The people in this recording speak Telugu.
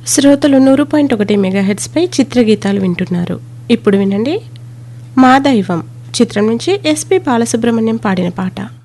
శ్రోతలు 100.1 మెగాహెర్ట్జ్ పై చిత్రగీతాలు వింటున్నారు. ఇప్పుడు వినండి మా దైవం చిత్రం నుంచి ఎస్పి బాలసుబ్రహ్మణ్యం పాడిన పాట.